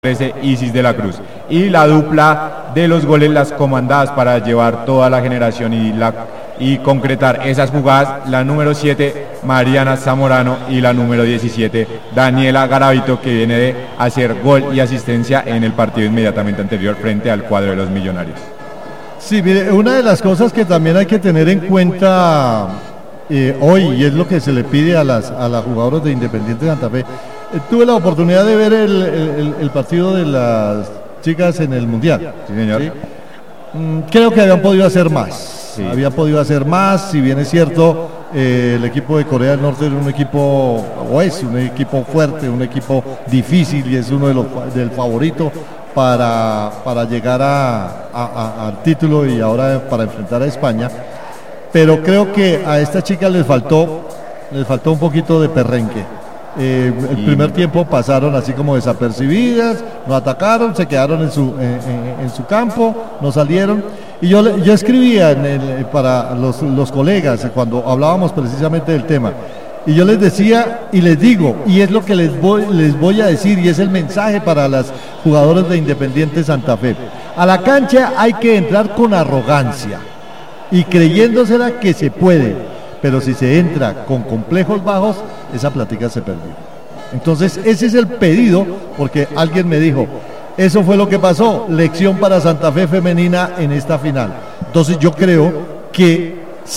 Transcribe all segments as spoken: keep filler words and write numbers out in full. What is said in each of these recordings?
trece Isis de la Cruz, y la dupla de los goles, las comandadas para llevar toda la generación y, la, y concretar esas jugadas, la número siete Mariana Zamorano y la número diecisiete Daniela Garavito, que viene de hacer gol y asistencia en el partido inmediatamente anterior frente al cuadro de los Millonarios. Sí, mire, una de las cosas que también hay que tener en cuenta eh, hoy, y es lo que se le pide a las, a las jugadoras de Independiente Santa Fe. Eh, tuve la oportunidad de ver el, el, el partido de las chicas en el Mundial. Sí, señor. ¿Sí? Mm, creo que habían podido hacer más. Sí. Habían podido hacer más, si bien es cierto, eh, el equipo de Corea del Norte era un equipo, o es un equipo fuerte, un equipo difícil y es uno de los del favorito para, para llegar a, a, a, al título y ahora para enfrentar a España. Pero creo que a estas chicas les faltó, les faltó un poquito de perrenque. Eh, el y... primer tiempo pasaron así como desapercibidas, no atacaron, se quedaron en su, en, en, en su campo, no salieron. Y yo, yo escribía en el, para los, los colegas cuando hablábamos precisamente del tema, y yo les decía y les digo, y es lo que les voy, les voy a decir, y es el mensaje para las jugadoras de Independiente Santa Fe: a la cancha hay que entrar con arrogancia y creyéndosela que se puede, pero si se entra con complejos bajos, esa plática se perdió. Entonces ese es el pedido, porque alguien me dijo, eso fue lo que pasó, lección para Santa Fe femenina en esta final. Entonces yo creo que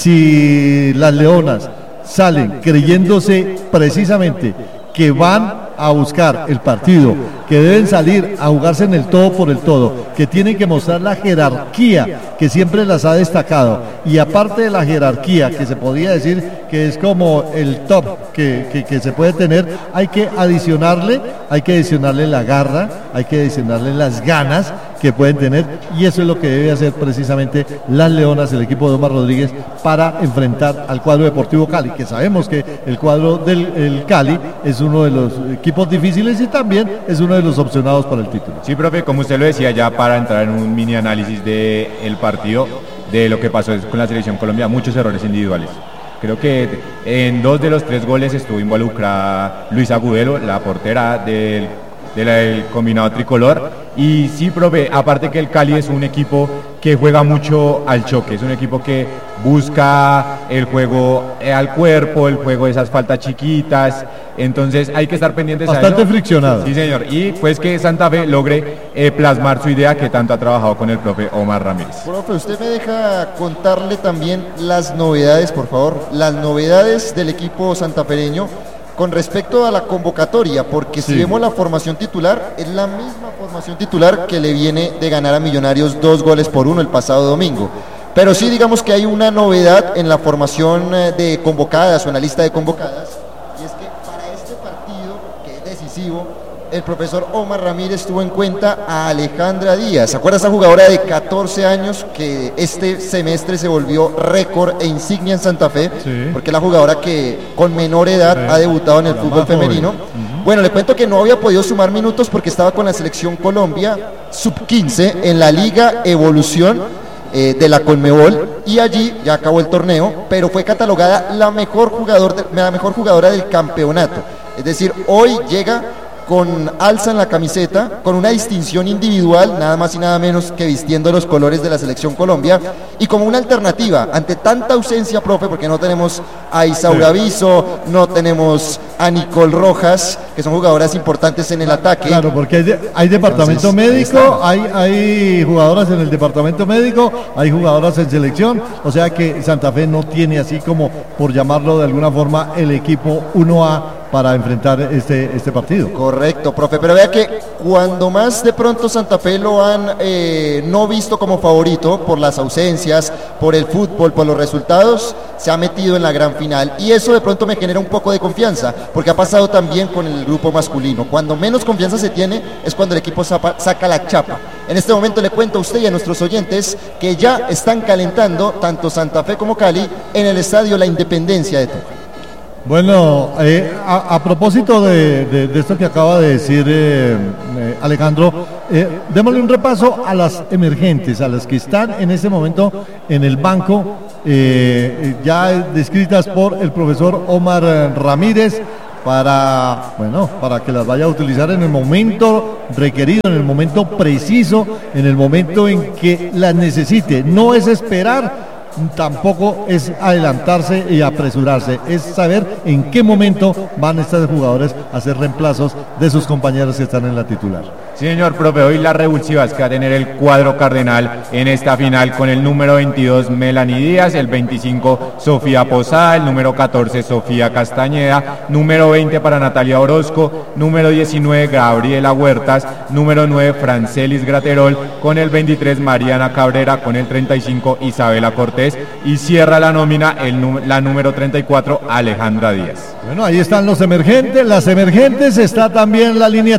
si las leonas salen creyéndose precisamente que van a buscar el partido, que deben salir a jugarse en el todo por el todo, que tienen que mostrar la jerarquía que siempre las ha destacado, y aparte de la jerarquía que se podría decir que es como el top que, que, que se puede tener, hay que adicionarle, hay que adicionarle la garra, hay que adicionarle las ganas que pueden tener, y eso es lo que debe hacer precisamente las leonas, el equipo de Omar Rodríguez, para enfrentar al cuadro Deportivo Cali, que sabemos que el cuadro del el Cali es uno de los equipos difíciles y también es uno de los opcionados para el título. Sí, profe, como usted lo decía, ya para entrar en un mini análisis del partido, de lo que pasó con la selección Colombia, muchos errores individuales. Creo que en dos de los tres goles estuvo involucrada Luisa Agudelo, la portera del, del combinado tricolor. Y sí, profe, aparte que el Cali es un equipo que juega mucho al choque, es un equipo que busca el juego al cuerpo, el juego de esas faltas chiquitas, entonces hay que estar pendientes. Bastante a eso. friccionado. Sí, señor, y pues que Santa Fe logre eh, plasmar su idea que tanto ha trabajado con el profe Omar Ramírez. Profe, usted me deja contarle también las novedades, por favor, las novedades del equipo santafereño con respecto a la convocatoria, porque sí, si vemos la formación titular, es la misma formación titular que le viene de ganar a Millonarios dos goles por uno el pasado domingo. Pero sí, digamos que hay una novedad en la formación de convocadas o en la lista de convocadas, y es que para este partido, que es decisivo, el profesor Omar Ramírez tuvo en cuenta a Alejandra Díaz. ¿Se acuerda esa jugadora de catorce años que este semestre se volvió récord e insignia en Santa Fe? Sí. Porque es la jugadora que con menor edad sí. ha debutado en el la fútbol femenino. Uh-huh. Bueno, le cuento que no había podido sumar minutos porque estaba con la selección Colombia sub quince en la Liga Evolución eh, de la Conmebol, y allí ya acabó el torneo, pero fue catalogada la mejor, jugador de, la mejor jugadora del campeonato. Es decir, hoy llega con alza en la camiseta, con una distinción individual, nada más y nada menos que vistiendo los colores de la selección Colombia, y como una alternativa ante tanta ausencia, profe, porque no tenemos a Isaura Viso, no tenemos a Nicole Rojas, que son jugadoras importantes en el ataque. Claro, porque hay, de, hay departamento Entonces, médico, hay, hay jugadoras en el departamento médico, hay jugadoras en selección, o sea que Santa Fe no tiene, así como por llamarlo de alguna forma, el equipo uno A para enfrentar este, este partido. Correcto, profe, pero vea que cuando más de pronto Santa Fe lo han eh, no visto como favorito por las ausencias, por el fútbol, por los resultados, se ha metido en la gran final, y eso de pronto me genera un poco de confianza, porque ha pasado también con el grupo masculino. Cuando menos confianza se tiene es cuando el equipo saca, saca la chapa. En este momento le cuento a usted y a nuestros oyentes que ya están calentando tanto Santa Fe como Cali en el estadio La Independencia de Tunja. Bueno, eh, a, a propósito de, de, de esto que acaba de decir eh, eh, Alejandro, eh, démosle un repaso a las emergentes, a las que están en este momento en el banco, eh, ya descritas por el profesor Omar Ramírez. para, bueno, para que las vaya a utilizar en el momento requerido, en el momento preciso, en el momento en que las necesite. No es esperar, tampoco es adelantarse y apresurarse, es saber en qué momento van estos jugadores a hacer reemplazos de sus compañeros que están en la titular. Sí, señor profe, hoy las revulsivas que va a tener el cuadro cardenal en esta final con el número veintidós Melanie Díaz, el veinticinco Sofía Posada, el número catorce Sofía Castañeda, número veinte para Natalia Orozco, número diecinueve Gabriela Huertas, número nueve Francelis Graterol, con el veintitrés Mariana Cabrera, con el treinta y cinco Isabela Cortés y cierra la nómina el, la número treinta y cuatro Alejandra Díaz. Bueno, ahí están los emergentes, las emergentes, está también la línea